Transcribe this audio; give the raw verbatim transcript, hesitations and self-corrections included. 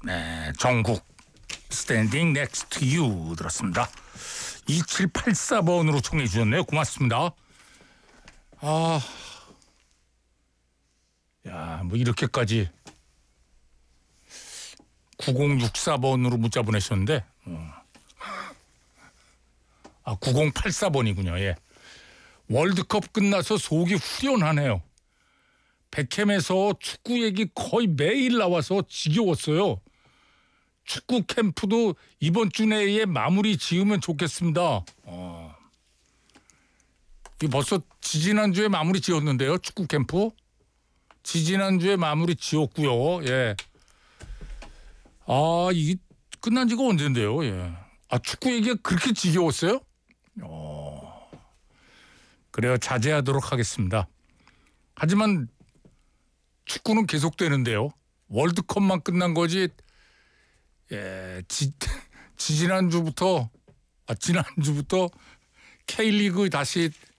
네, 정국 Standing Next to You 들었습니다. 이칠팔사 번으로 청해 주셨네요. 고맙습니다. 아, 야, 뭐 이렇게까지 구공육사 번으로 문자 보내셨는데, 어. 아, 구공팔사 번이군요. 예. 월드컵 끝나서 속이 후련하네요. 백햄에서 축구 얘기 거의 매일 나와서 지겨웠어요. 축구 캠프도 이번 주 내에 마무리 지으면 좋겠습니다. 어. 이 벌써 지지난주에 마무리 지었는데요. 축구 캠프. 지지난주에 마무리 지었고요. 예. 아, 이게 끝난 지가 언젠데요. 예. 아, 축구 얘기가 그렇게 지겨웠어요? 어. 그래요. 자제하도록 하겠습니다. 하지만 축구는 계속되는데요. 월드컵만 끝난 거지. 예, 지, 지지난주부터 아, 지난주부터 K리그 다시